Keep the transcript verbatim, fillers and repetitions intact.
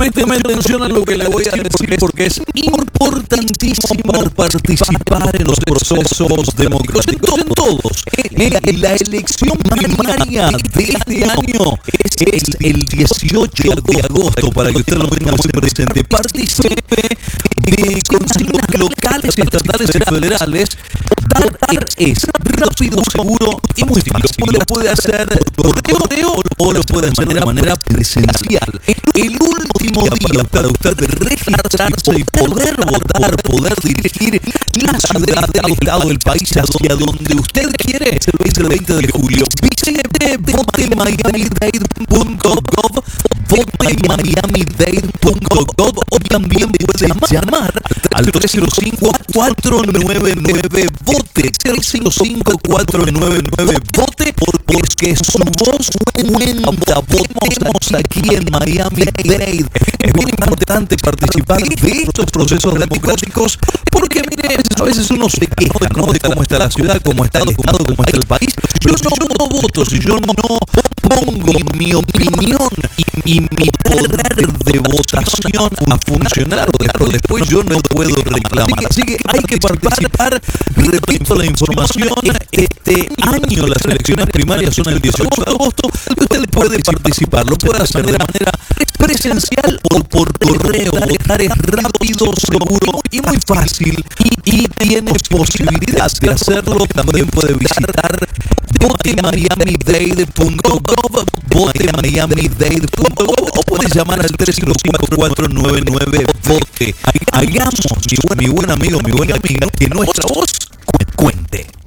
Présteme atención a lo que le voy a decir porque es importantísimo participar en los procesos democráticos, en todos. La elección primaria de este año es el dieciocho de agosto, para que usted lo tenga muy presente. Participe de consejos locales, estatales y federales. Votar es rápido, seguro y muy fácil. Lo puede hacer por correo o lo puede hacer de manera presencial. El último día para usted registrarse y poder votar, poder dirigir la ciudad, el estado, el país hacia donde usted quiere es el veinte de julio. Visite vote miami dade punto gov, vote miami dade punto gov, o también puede llamar al tres cero cinco, cuatro nueve nueve, vote, tres cero cinco, cuatro nueve nueve, vote, porque su voz cuenta. Votemos aquí en Miami-Dade. Es muy importante participar de estos procesos democráticos porque, mire, a veces uno se queja, ¿no?, de cómo está la ciudad, cómo está el estado, cómo está el país. Yo no, yo no voto si yo no pongo mi opinión y, y mi poder de votación a funcionar, o después yo no puedo reclamar. Así que hay que participar. Repito la información: este año las elecciones primarias son el dieciocho de agosto. Usted puede participar, lo puede hacer de manera presencial o por correo. Votar es rápido, seguro y muy fácil, y, y tiene posibilidad de hacerlo. También puede visitar vote miami dade punto gov, vote miami dade punto gov, o puedes llamar al tres cero cinco, cuatro nueve nueve, vote. Hagamos, mi buen, mi buen amigo, mi buena amiga, que nuestra voz cuente.